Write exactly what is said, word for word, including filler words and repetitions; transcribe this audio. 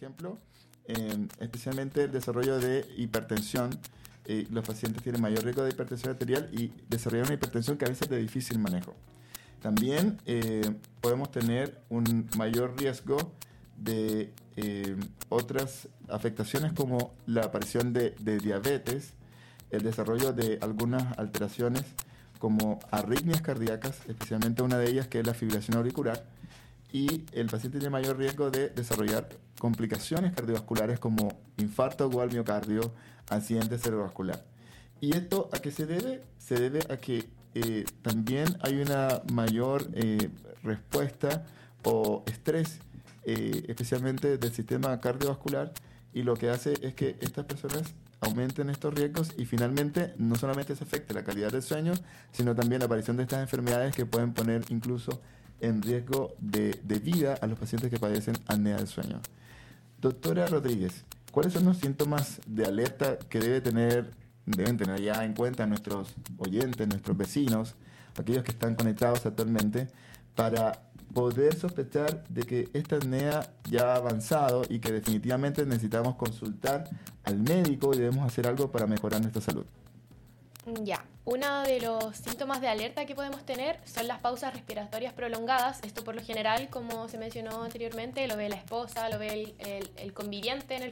ejemplo, eh, especialmente el desarrollo de hipertensión. Eh, los pacientes tienen mayor riesgo de hipertensión arterial y desarrollan una hipertensión que a veces es de difícil manejo. También eh, podemos tener un mayor riesgo de eh, otras afectaciones como la aparición de, de diabetes, el desarrollo de algunas alteraciones como arritmias cardíacas, especialmente una de ellas que es la fibrilación auricular, y el paciente tiene mayor riesgo de desarrollar complicaciones cardiovasculares como infarto o al miocardio, accidente cerebrovascular. ¿Y esto a qué se debe? Se debe a que eh, también hay una mayor eh, respuesta o estrés, eh, especialmente del sistema cardiovascular, y lo que hace es que estas personas aumenten estos riesgos y finalmente no solamente se afecte la calidad del sueño, sino también la aparición de estas enfermedades que pueden poner incluso en riesgo de, de vida a los pacientes que padecen apnea del sueño. Doctora Rodríguez, ¿cuáles son los síntomas de alerta que debe tener, deben tener ya en cuenta nuestros oyentes, nuestros vecinos, aquellos que están conectados actualmente, para poder sospechar de que esta apnea ya ha avanzado y que definitivamente necesitamos consultar al médico y debemos hacer algo para mejorar nuestra salud? Ya, uno de los síntomas de alerta que podemos tener son las pausas respiratorias prolongadas. Esto por lo general, como se mencionó anteriormente, lo ve la esposa, lo ve el, el, el conviviente en el